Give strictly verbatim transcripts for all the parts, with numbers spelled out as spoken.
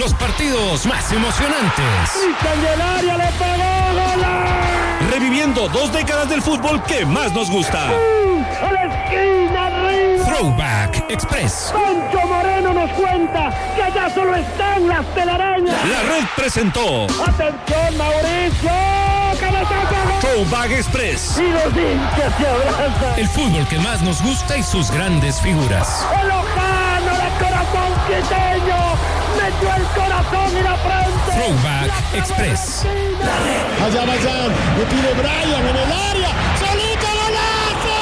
Los partidos más emocionantes. Cristian del área le pegó, gol. Reviviendo dos décadas del fútbol que más nos gusta. Uh, a la esquina, arriba. Throwback Express. Pancho Moreno nos cuenta que allá solo están las telarañas. La Red presentó. Atención, Mauricio. Cabezazo. Throwback Express. Y los hinchas se abrazan. El fútbol que más nos gusta y sus grandes figuras. El Lojano de corazón quiteño. Metió el corazón y la frente. Throwback la Express. Allá vayan, le pide Brian en el área. ¡Solito, golazo!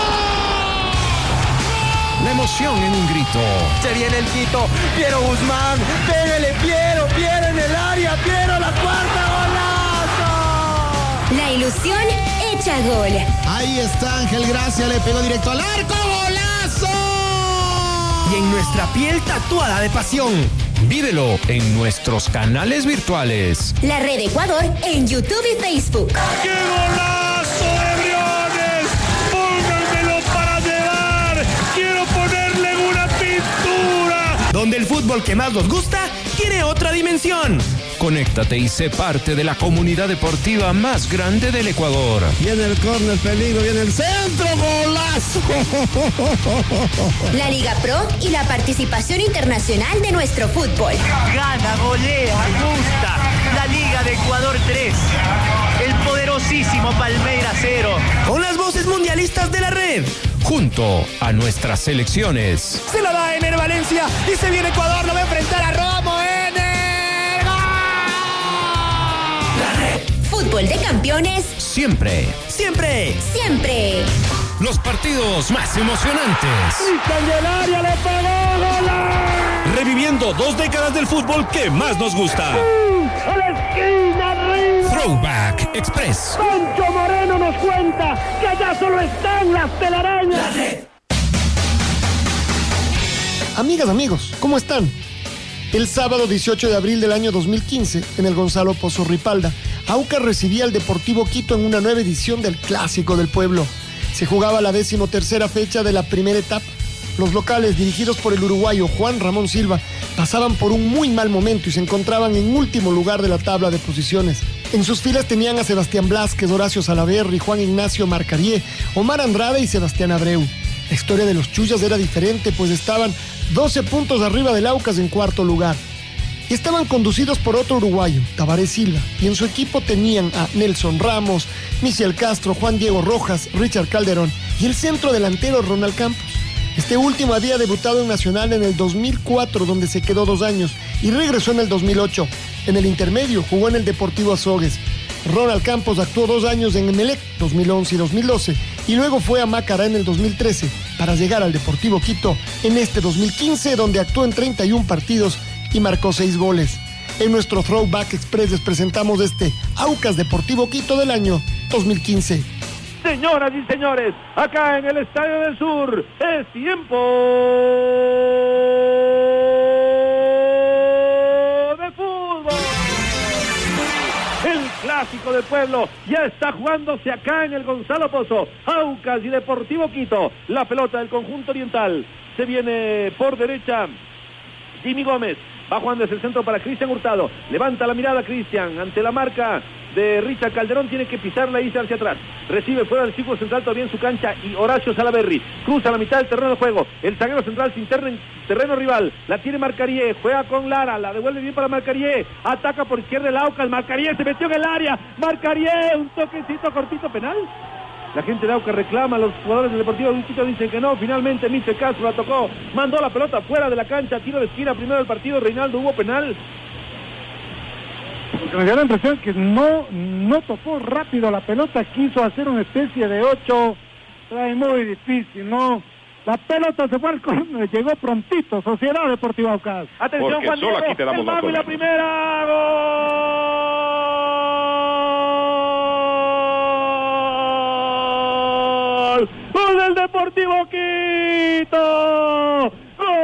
La emoción en un grito. Se viene el Quito. Piero Guzmán. Pégale, Piero. Piero en el área. Piero la cuarta, golazo. La ilusión hecha gol. Ahí está Ángel Gracia, le pegó directo al arco. ¡Golazo! Y en nuestra piel tatuada de pasión. Vívelo en nuestros canales virtuales. La Red Ecuador en YouTube y Facebook. ¡Qué golazo de Briones! ¡Pónganmelo para llevar! ¡Quiero ponerle una pintura! Donde el fútbol que más nos gusta tiene otra dimensión. Conéctate y sé parte de la comunidad deportiva más grande del Ecuador. Viene el córner, peligro, viene el centro, golazo. La Liga Pro y la participación internacional de nuestro fútbol. Gana, golea, gusta. La Liga de Ecuador tres. El poderosísimo Palmeiras cero. Con las voces mundialistas de la Red. Junto a nuestras selecciones. Se la da Ener Valencia y se viene Ecuador, lo va a enfrentar a Romo. Ener. Fútbol de campeones. Siempre. Siempre. Siempre. Los partidos más emocionantes. Cristian del área le pegó, gol. Reviviendo dos décadas del fútbol que más nos gusta. Uh, a la esquina, arriba. Throwback Express. Pancho Moreno nos cuenta que allá solo están las telarañas. Amigas, amigos, ¿cómo están? El sábado dieciocho de abril del año dos mil quince, en el Gonzalo Pozo Ripalda, Aucas recibía al Deportivo Quito en una nueva edición del Clásico del Pueblo. Se jugaba la decimotercera fecha de la primera etapa. Los locales, dirigidos por el uruguayo Juan Ramón Silva, pasaban por un muy mal momento y se encontraban en último lugar de la tabla de posiciones. En sus filas tenían a Sebastián Blázquez, Horacio Salaverry, Juan Ignacio Marcarié, Omar Andrade y Sebastián Abreu. La historia de los Chuyas era diferente, pues estaban doce puntos arriba del Aucas en cuarto lugar. Y estaban conducidos por otro uruguayo, Tabaré Silva, y en su equipo tenían a Nelson Ramos, Michel Castro, Juan Diego Rojas, Richard Calderón y el centro delantero Ronald Campos. Este último había debutado en Nacional en el dos mil cuatro, donde se quedó dos años, y regresó en el dos mil ocho. En el intermedio jugó en el Deportivo Azogues. Ronald Campos actuó dos años en Emelec, dos mil once y dos mil doce, y luego fue a Macará en el dos mil trece, para llegar al Deportivo Quito en este dos mil quince, donde actuó en treinta y un partidos y marcó seis goles. En nuestro Throwback Express les presentamos este Aucas Deportivo Quito del año dos mil quince. Señoras y señores, acá en el Estadio del Sur, es tiempo de fútbol. El Clásico del Pueblo ya está jugándose acá en el Gonzalo Pozo. Aucas y Deportivo Quito. La pelota del conjunto oriental. Se viene por derecha Jimmy Gómez. Va jugando desde el centro para Cristian Hurtado. Levanta la mirada Cristian ante la marca de Richard Calderón. Tiene que pisarla y irse hacia atrás. Recibe fuera del círculo central todavía en su cancha y Horacio Salaverry. Cruza la mitad del terreno de juego. El zaguero central se interna en terreno rival. La tiene Marcarié. Juega con Lara. La devuelve bien para Marcarié. Ataca por izquierda el Aucas. Marcarié se metió en el área. Marcarié. Un toquecito cortito penal. La gente de Aucas reclama, los jugadores del Deportivo Quito dicen que no. Finalmente Michel Castro la tocó, mandó la pelota fuera de la cancha, tiro de esquina, primero del partido. Reinaldo, ¿hubo penal? Porque me dio la impresión que no, no tocó rápido la pelota, quiso hacer una especie de ocho, trae muy difícil, ¿no? La pelota se fue al córner, llegó prontito, Sociedad Deportiva Aucas. Atención, porque Juan solo Diego, aquí te damos el mago y la primera, gol, gol del Deportivo Quito,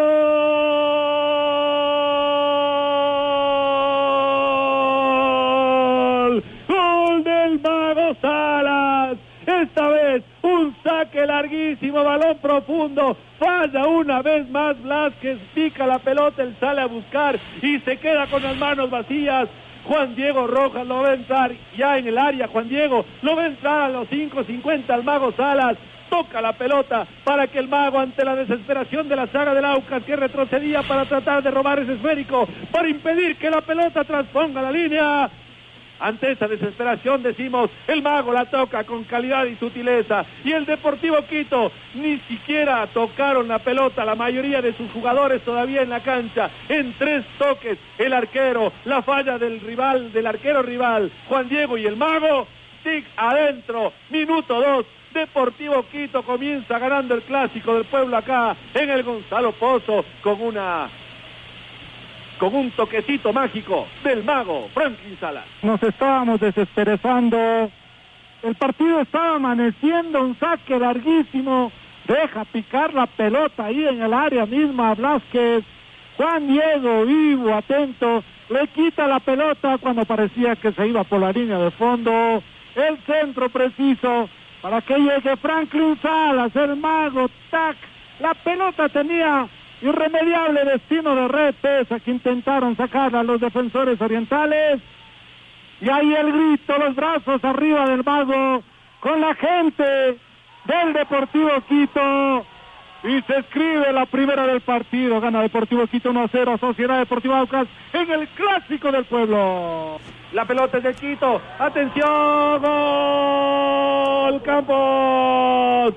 gol, gol del mago Salas, esta vez un saque larguísimo, balón profundo, falla una vez más Blázquez, pica la pelota, él sale a buscar y se queda con las manos vacías. Juan Diego Rojas lo va a entrar ya en el área, Juan Diego lo va a entrar a los cinco cincuenta al Mago Salas, toca la pelota para que el Mago, ante la desesperación de la saga del Aucas que retrocedía para tratar de robar ese esférico, para impedir que la pelota transponga la línea. Ante esa desesperación decimos, el Mago la toca con calidad y sutileza, y el Deportivo Quito ni siquiera tocaron la pelota, la mayoría de sus jugadores todavía en la cancha, en tres toques, el arquero, la falla del rival, del arquero rival, Juan Diego y el Mago, tic adentro, minuto dos, Deportivo Quito comienza ganando el clásico del pueblo acá en el Gonzalo Pozo con una... con un toquecito mágico del Mago Franklin Salas. Nos estábamos desesperezando, el partido estaba amaneciendo, un saque larguísimo, deja picar la pelota ahí en el área misma a Blázquez, Juan Diego vivo, atento, le quita la pelota cuando parecía que se iba por la línea de fondo, el centro preciso para que llegue Franklin Salas, el Mago, tac, la pelota tenía irremediable destino de red, pese a que intentaron sacarla los defensores orientales, y ahí el grito, los brazos arriba del Mago, con la gente del Deportivo Quito, y se escribe la primera del partido, gana Deportivo Quito uno a cero, Sociedad Deportiva Aucas, en el Clásico del Pueblo. La pelota es de Quito, atención, gol, Campos,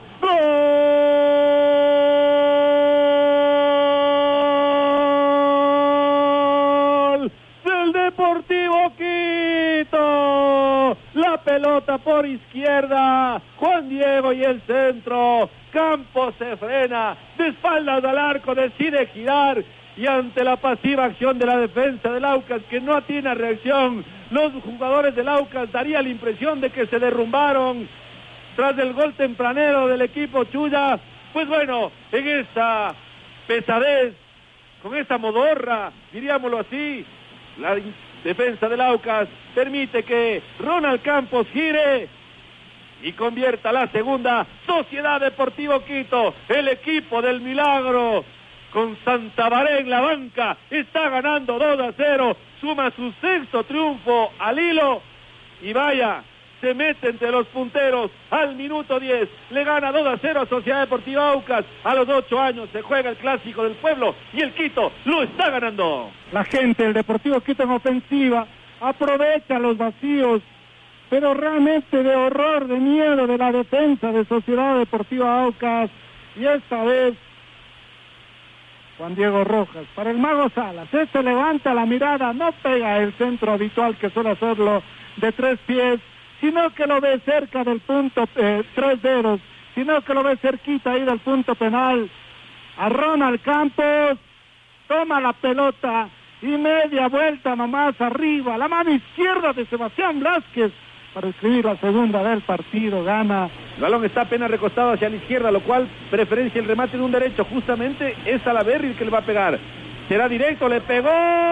gol del Deportivo Quito, la pelota por izquierda, Juan Diego y el centro, Campos se frena, de espaldas al arco decide girar, y ante la pasiva acción de la defensa del Aucas que no atiene reacción, los jugadores del Aucas daría la impresión de que se derrumbaron tras el gol tempranero del equipo Chuya. Pues bueno, en esta pesadez, con esta modorra, diríamoslo así, la defensa del Aucas permite que Ronald Campos gire y convierta la segunda. Sociedad Deportivo Quito, el equipo del milagro, con Santabaré en la banca, está ganando dos a cero, suma su sexto triunfo al hilo, y vaya, se mete entre los punteros al minuto diez, le gana dos a cero a Sociedad Deportiva Aucas, a los ocho años se juega el Clásico del Pueblo, y el Quito lo está ganando. La gente del Deportivo Quito en ofensiva, aprovecha los vacíos, pero realmente de horror, de miedo de la defensa de Sociedad Deportiva Aucas, y esta vez Juan Diego Rojas, para el Mago Salas, este levanta la mirada, no pega el centro habitual que suele hacerlo de tres pies, sino que lo ve cerca del punto, eh, tres dedos, sino que lo ve cerquita ahí del punto penal, a Ronald Campos, toma la pelota y media vuelta nomás arriba, la mano izquierda de Sebastián Blázquez, para escribir la segunda del partido, gana. El balón está apenas recostado hacia la izquierda, lo cual preferencia el remate de un derecho, justamente es Salaverry el que le va a pegar. Será directo, le pegó,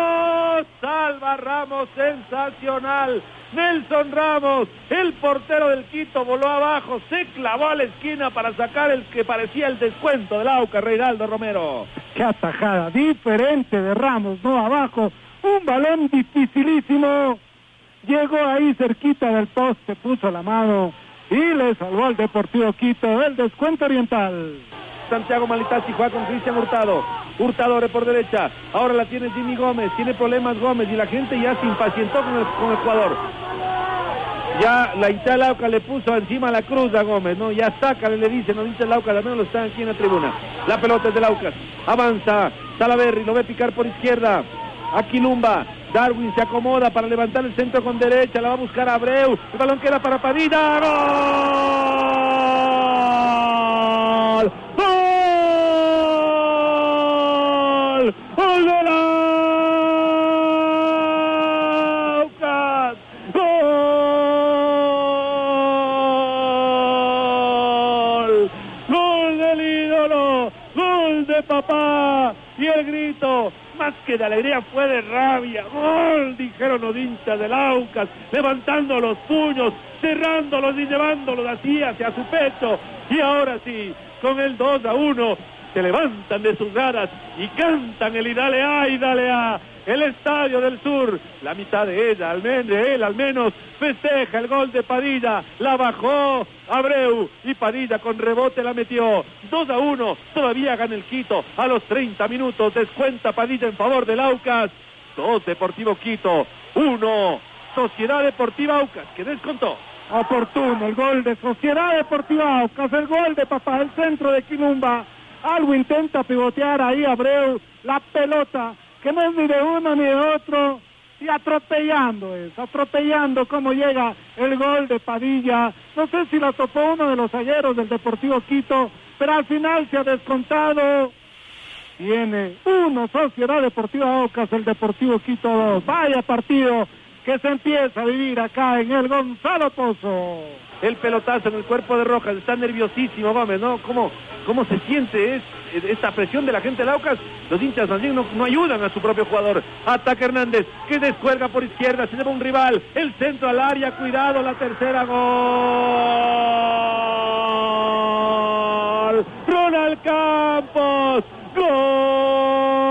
salva Ramos, sensacional. Nelson Ramos, el portero del Quito, voló abajo, se clavó a la esquina para sacar el que parecía el descuento del Aucas, Reinaldo Romero. Qué atajada, diferente de Ramos, no abajo, un balón dificilísimo. Llegó ahí cerquita del poste, puso la mano y le salvó al Deportivo Quito el descuento oriental. Santiago Malitazzi juega con Cristian Hurtado. Hurtado abre por derecha. Ahora la tiene Jimmy Gómez. Tiene problemas Gómez y la gente ya se impacientó con el, con el jugador. Ya la hinchada Lauca le puso encima la cruz a Gómez, ¿no? Ya sácale, le dice, no dice Lauca, al menos lo están aquí en la tribuna. La pelota es de Laucas. Avanza Salaverry, lo ve picar por izquierda. Aquí Lumba. Darwin se acomoda para levantar el centro con derecha, la va a buscar a Abreu, el balón queda para Padilla, ¡gol! ¡Gol! ¡Gol de Aucas! ¡Gol! ¡Gol del ídolo! ¡Gol de papá! Y el grito, más que de alegría fue de rabia. ¡Gol! Dijeron los hinchas del Aucas, levantando los puños, cerrándolos y llevándolos así hacia su pecho. Y ahora sí, con el dos a uno, se levantan de sus gradas y cantan el y dale a, y dale a. El Estadio del Sur, la mitad de ella, al menos, de él al menos, festeja el gol de Padilla, la bajó Abreu y Padilla con rebote la metió, dos a uno, todavía gana el Quito, a los treinta minutos descuenta Padilla en favor del Aucas, dos Deportivo Quito, uno Sociedad Deportiva Aucas, que descontó. Oportuno el gol de Sociedad Deportiva Aucas, el gol de Papá, el centro de Quilumba, algo intenta pivotear ahí Abreu, la pelota que no es ni de uno ni de otro, y atropellando es, atropellando cómo llega el gol de Padilla, no sé si la topó uno de los zagueros del Deportivo Quito, pero al final se ha descontado, tiene uno Sociedad Deportiva Aucas, el Deportivo Quito dos, vaya partido que se empieza a vivir acá en el Gonzalo Pozo. El pelotazo en el cuerpo de Rojas, está nerviosísimo Gómez, ¿no? ¿Cómo, cómo se siente es, esta presión de la gente de Aucas? Los hinchas más bien no, no ayudan a su propio jugador. Ataca Hernández, que descuelga por izquierda, se lleva un rival, el centro al área, cuidado, la tercera, gol. Ronald Campos, gol.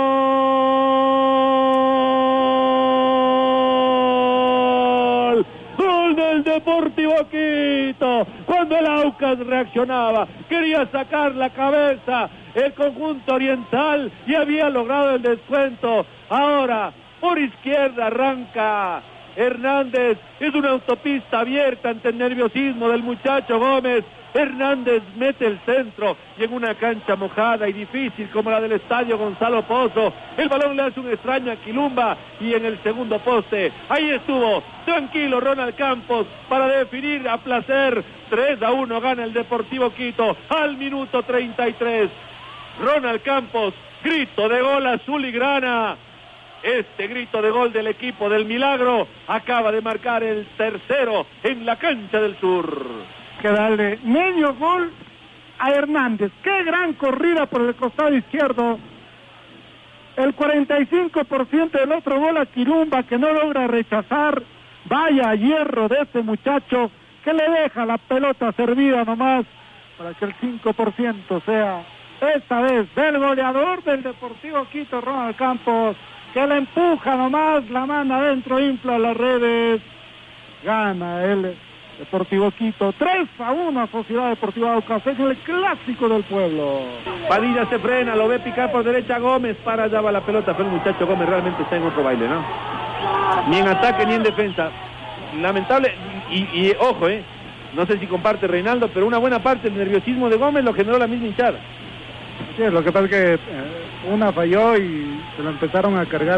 Deportivo Quito, cuando el Aucas reaccionaba, quería sacar la cabeza el conjunto oriental y había logrado el descuento. Ahora por izquierda arranca Hernández, es una autopista abierta ante el nerviosismo del muchacho Gómez. Hernández mete el centro y en una cancha mojada y difícil como la del Estadio Gonzalo Pozo, el balón le hace un extraño a Quilumba y en el segundo poste, ahí estuvo, tranquilo Ronald Campos para definir a placer. Tres a uno gana el Deportivo Quito al minuto treinta y tres. Ronald Campos, grito de gol azul y grana. Este grito de gol del equipo del Milagro acaba de marcar el tercero en la cancha del Sur. Que darle medio gol a Hernández. Qué gran corrida por el costado izquierdo. El cuarenta y cinco por ciento del otro gol a Quilumba, que no logra rechazar. Vaya hierro de este muchacho que le deja la pelota servida nomás para que el cinco por ciento sea esta vez del goleador del Deportivo Quito, Ronald Campos, que le empuja nomás, la manda adentro, infla las redes, gana él. Deportivo Quito, tres a uno a Sociedad Deportiva Aucas, es el clásico del pueblo. Padilla se frena, lo ve picar por derecha Gómez, para allá va la pelota, pero el muchacho Gómez realmente está en otro baile, ¿no? Ni en ataque ni en defensa. Lamentable, y, y ojo, eh, no sé si comparte Reinaldo, pero una buena parte del nerviosismo de Gómez lo generó la misma hinchada. Sí, lo que pasa es que eh, una falló y se lo empezaron a cargar